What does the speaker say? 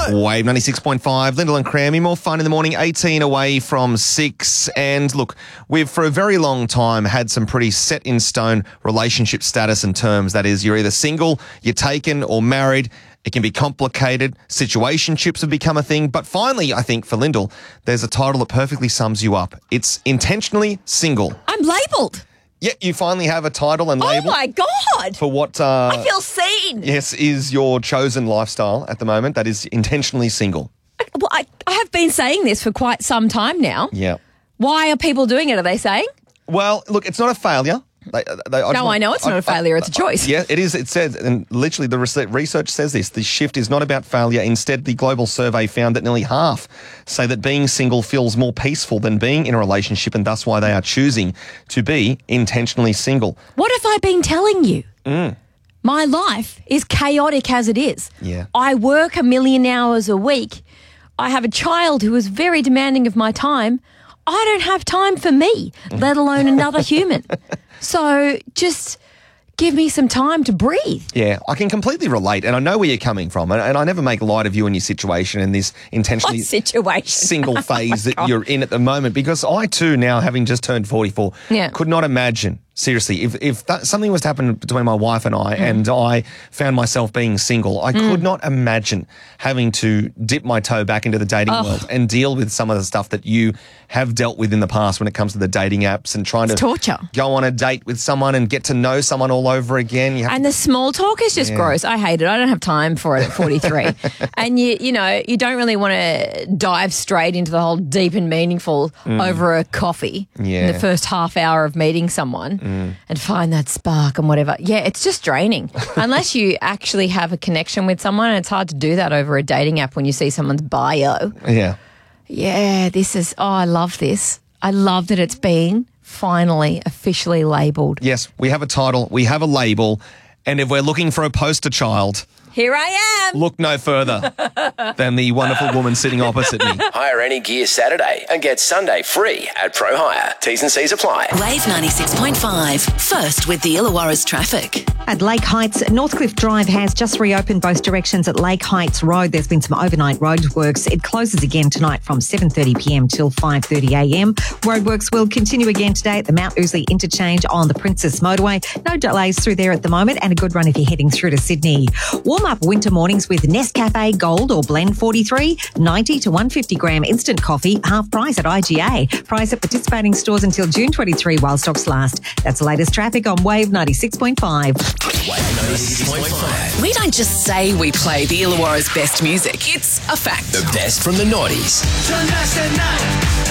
Wave 96.5, Lyndall and Crammy. More fun in the morning, 18 away from 6. And look, we've for a very long time had some pretty set in stone relationship status and terms. That is, you're either single, you're taken, or married. It can be complicated. Situationships have become a thing. But finally, I think for Lyndall, there's a title that perfectly sums you up. It's intentionally single. I'm labelled. Yeah, you finally have a title and label. Oh, my God. For what... I feel seen. Yes, is your chosen lifestyle at the moment. That is intentionally single. Well, I have been saying this for quite some time now. Yeah. Why are people doing it, are they saying? Well, look, it's not a failure. I know it's not a failure, it's a choice. Yeah, it is. It says, and literally the research says this, the shift is not about failure. Instead, the global survey found that nearly half say that being single feels more peaceful than being in a relationship, and that's why they are choosing to be intentionally single. What have I been telling you? My life is chaotic as it is. Yeah. I work 1 million hours a week. I have a child who is very demanding of my time. I don't have time for me, let alone another human. So just give me some time to breathe. Yeah, I can completely relate, and I know where you're coming from, and I never make light of you and your situation and this intentionally single phase that you're in at the moment, because I too, now having just turned 44, could not imagine. Seriously, if something was to happen between my wife and I, and I found myself being single, I could not imagine having to dip my toe back into the dating world and deal with some of the stuff that you have dealt with in the past when it comes to the dating apps and trying to go on a date with someone and get to know someone all over again. And the small talk is just gross. I hate it. I don't have time for it at 43. And you don't really want to dive straight into the whole deep and meaningful over a coffee in the first half hour of meeting someone. And find that spark and whatever. Yeah, it's just draining. Unless you actually have a connection with someone, and it's hard to do that over a dating app when you see someone's bio. Yeah. Yeah, I love this. I love that it's been finally officially labelled. Yes, we have a title, we have a label, and if we're looking for a poster child... Here I am. Look no further than the wonderful woman sitting opposite me. Hire any gear Saturday and get Sunday free at Pro Hire. T's and C's apply. Wave 96.5. First with the Illawarra's traffic. At Lake Heights, Northcliffe Drive has just reopened both directions at Lake Heights Road. There's been some overnight roadworks. It closes again tonight from 7:30pm till 5:30am. Roadworks will continue again today at the Mount Ousley interchange on the Princess Motorway. No delays through there at the moment, and a good run if you're heading through to Sydney. Warm up winter mornings with Nescafe Gold or Blend 43, 90 to 150 gram instant coffee, half price at IGA. Price at participating stores until June 23 while stocks last. That's the latest traffic on Wave 96.5. Wave 96.5. We don't just say we play the Illawarra's best music. It's a fact. The best from the noughties. Tonight.